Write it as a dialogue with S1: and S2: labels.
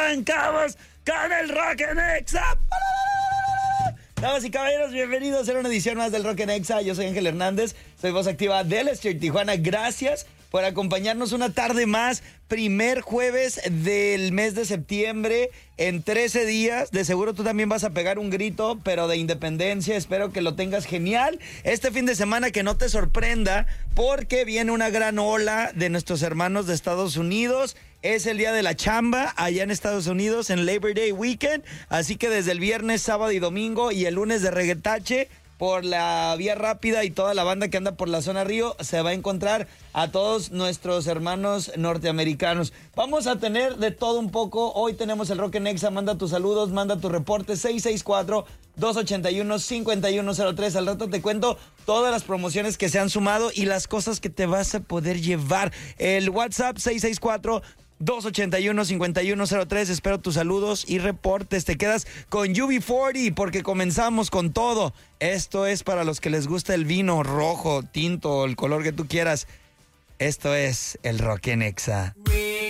S1: arrancamos con el Rock en Exa. Damas y caballeros, bienvenidos a una edición más del Rock en Exa. Yo soy Ángel Hernández, soy voz activa de Lester Tijuana. Gracias por acompañarnos una tarde más. Primer jueves del mes de septiembre, en 13 días. De seguro tú también vas a pegar un grito, pero de independencia. Espero que lo tengas genial. Este fin de semana que no te sorprenda, porque viene una gran ola de nuestros hermanos de Estados Unidos. Es el día de la chamba allá en Estados Unidos, en Labor Day Weekend. Así que desde el viernes, sábado y domingo y el lunes de reguetache por la vía rápida y toda la banda que anda por la zona Río se va a encontrar a todos nuestros hermanos norteamericanos. Vamos a tener de todo un poco. Hoy tenemos el Rock en Exa. Manda tus saludos, manda tu reporte 664-281-5103. Al rato te cuento todas las promociones que se han sumado y las cosas que te vas a poder llevar. El WhatsApp 664-281-5103. Espero tus saludos y reportes. Te quedas con UB40 porque comenzamos con todo. Esto es para los que les gusta el vino rojo, tinto, el color que tú quieras. Esto es el Rock en Exa.